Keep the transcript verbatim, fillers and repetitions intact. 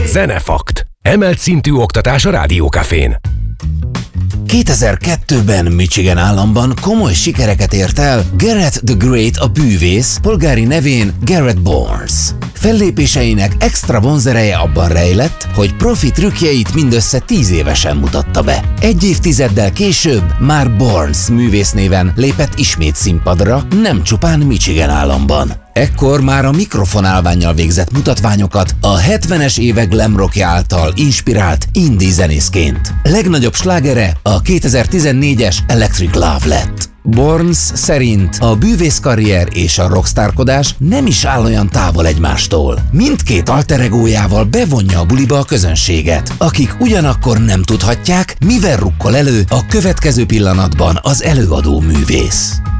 Zenefakt. Emelt szintű oktatás a Rádiókafén. kétezer-kettőben Michigan államban komoly sikereket ért el Garrett the Great a bűvész, polgári nevén Garrett Barnes. Fellépéseinek extra vonzereje abban rejlett, hogy profi trükkjeit mindössze tíz évesen mutatta be. Egy évtizeddel később már Barnes művésznéven lépett ismét színpadra, nem csupán Michigan államban. Ekkor már a mikrofonálvánnyal végzett mutatványokat a hetvenes évek glam rockja által inspirált indie zenészként. Legnagyobb slágere a kétezer-tizennégyes Electric Love lett. Barnes szerint a bűvészkarrier és a rockstárkodás nem is áll olyan távol egymástól. Mindkét alter egójával bevonja a buliba a közönséget, akik ugyanakkor nem tudhatják, mivel rukkol elő a következő pillanatban az előadó művész.